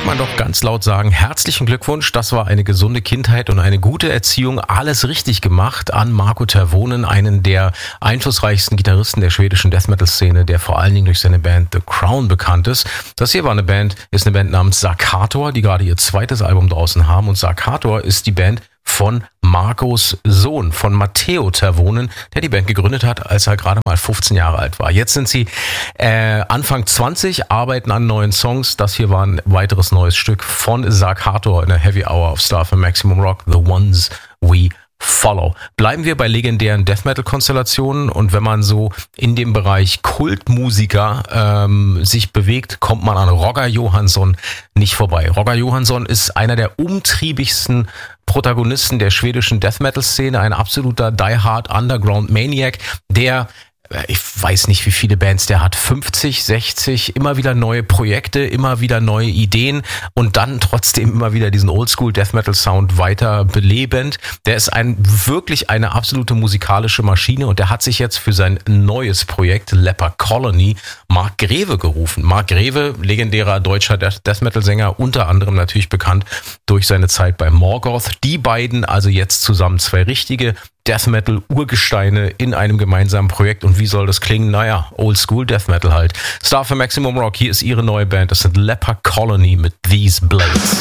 mag man doch ganz laut sagen, herzlichen Glückwunsch, das war eine gesunde Kindheit und eine gute Erziehung, alles richtig gemacht an Markku Tervonen, einen der einflussreichsten Gitarristen der schwedischen Death Metal Szene, der vor allen Dingen durch seine Band The Crown bekannt ist. Das hier ist eine Band namens Sarkator, die gerade ihr zweites Album draußen haben, und Sarkator ist die Band von Markus Sohn, von Matteo Tervonen, der die Band gegründet hat, als er gerade mal 15 Jahre alt war. Jetzt sind sie Anfang 20, arbeiten an neuen Songs. Das hier war ein weiteres neues Stück von Sarkator in der Heavy Hour of Star für Maximum Rock, The Ones We Follow. Bleiben wir bei legendären Death Metal Konstellationen, und wenn man so in dem Bereich Kultmusiker sich bewegt, kommt man an Roger Johansson nicht vorbei. Roger Johansson ist einer der umtriebigsten Protagonisten der schwedischen Death Metal Szene, ein absoluter Die Hard Underground Maniac, der, ich weiß nicht, wie viele Bands der hat, 50, 60, immer wieder neue Projekte, immer wieder neue Ideen und dann trotzdem immer wieder diesen Oldschool Death Metal Sound weiter belebend. Der ist wirklich eine absolute musikalische Maschine, und der hat sich jetzt für sein neues Projekt Leper Colony Mark Greve gerufen. Mark Greve, legendärer deutscher Death Metal Sänger, unter anderem natürlich bekannt durch seine Zeit bei Morgoth. Die beiden also jetzt zusammen, zwei richtige Death Metal Urgesteine in einem gemeinsamen Projekt. Und wie soll das klingen? Naja, Oldschool Death Metal halt. Star für Maximum Rock, hier ist ihre neue Band. Das sind Leper Colony mit These Blades.